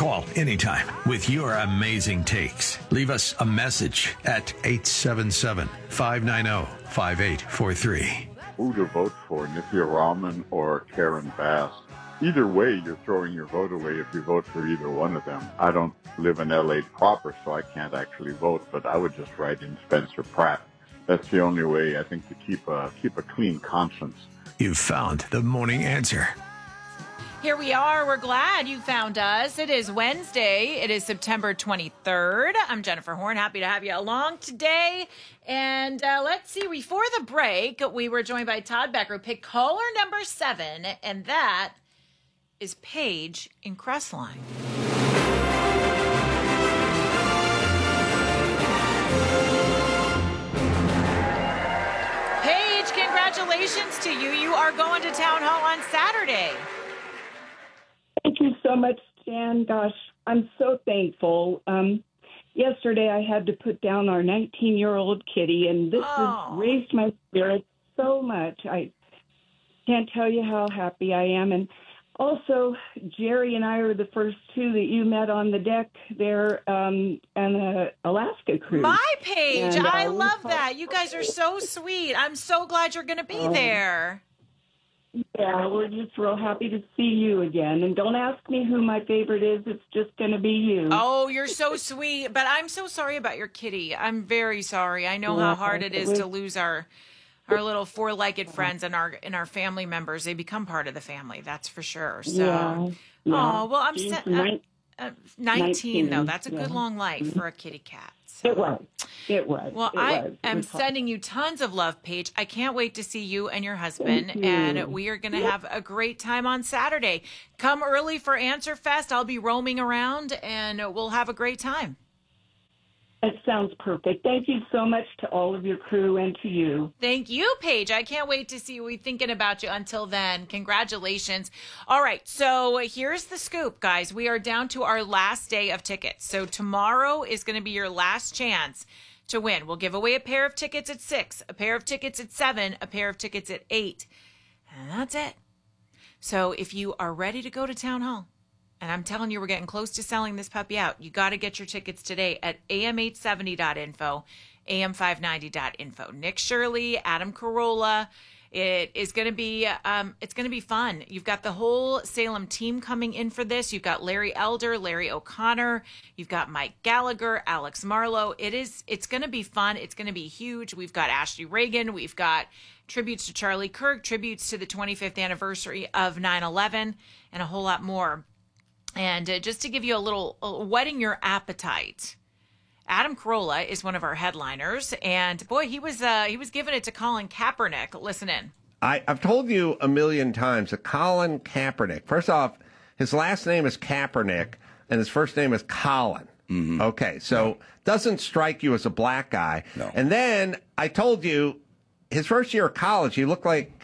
Call anytime with your amazing takes. Leave us a message at 877-590-5843. Who to vote for, Nithya Raman or Karen Bass? Either way, you're throwing your vote away if you vote for either one of them. I don't live in L.A. proper, so I can't actually vote, but I would just write in Spencer Pratt. That's the only way, I think, to keep a clean conscience. You've found the morning answer. Here we are. We're glad you found us. It is Wednesday. It is September 23rd. I'm Jennifer Horn. Happy to have you along today. And let's see. Before the break, we were joined by Todd Becker, who picked caller number 7, and that is Paige in Crestline. Paige, congratulations to you. You are going to Town Hall on Saturday. Thank you so much, Jan. Gosh, I'm so thankful. Yesterday I had to put down our 19-year-old kitty, and this has raised my spirits so much. I can't tell you how happy I am. And also, Jerry and I are the first two that you met on the deck there on the Alaska cruise. My Paige, And, I love that. You guys are so sweet. I'm so glad you're going to be there. Yeah, we're just real happy to see you again. And don't ask me who my favorite is. It's just going to be you. Oh, you're so sweet. But I'm so sorry about your kitty. I'm very sorry. I know how hard it is to lose our little four-legged friends and our family members. They become part of the family, that's for sure. So, Yeah. Oh, well, I'm She's 19 though. That's a good yeah. long life for a kitty cat. So. It was. It was. Well, It I was. am It was hard. sending you tons of love, Paige. I can't wait to see you and your husband, Thank you. and we are going to have a great time on Saturday. Come early for Answer Fest. I'll be roaming around, and we'll have a great time. That sounds perfect. Thank you so much to all of your crew and to you. Thank you, Paige. I can't wait to see you. We're thinking about you. Until then, congratulations. All right, so here's the scoop, guys. We are down to our last day of tickets. So tomorrow is going to be your last chance to win. We'll give away a pair of tickets at 6, a pair of tickets at 7, a pair of tickets at 8. And that's it. So if you are ready to go to Town Hall, and I'm telling you, we're getting close to selling this puppy out. You got to get your tickets today at am870.info, am590.info. Nick Shirley, Adam Carolla. It is going to be, it's going to be fun. You've got the whole Salem team coming in for this. You've got Larry Elder, Larry O'Connor. You've got Mike Gallagher, Alex Marlowe. It's going to be fun. It's going to be huge. We've got Ashley Reagan. We've got tributes to Charlie Kirk, tributes to the 25th anniversary of 9/11, and a whole lot more. And just to give you a little whetting your appetite, Adam Carolla is one of our headliners, and boy, he was giving it to Colin Kaepernick. Listen in. I've told you a million times that Colin Kaepernick. First off, his last name is Kaepernick, and his first name is Colin. Mm-hmm. Okay, so doesn't strike you as a black guy. No. And then I told you his first year of college, he looked like